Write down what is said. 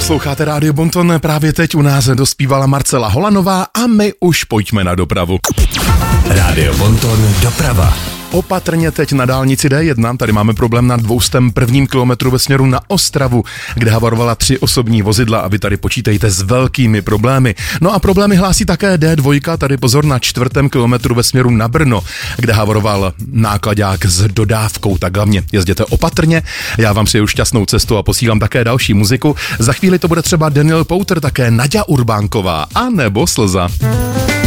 Posloucháte Rádio Bonton, právě teď u nás dospívala Marcela Holanová a my už pojďme na dopravu. Rádio Bonton doprava. Opatrně teď na dálnici D1, tady máme problém na 201. kilometru ve směru na Ostravu, kde havarovala 3 osobní vozidla a vy tady počítejte s velkými problémy. No a problémy hlásí také D2, tady pozor na 4. kilometru ve směru na Brno, kde havaroval nákladák s dodávkou, tak hlavně jezděte opatrně. Já vám přeju šťastnou cestu a posílám také další muziku. Za chvíli to bude třeba Daniel Powter, také Naďa Urbánková a nebo Slza.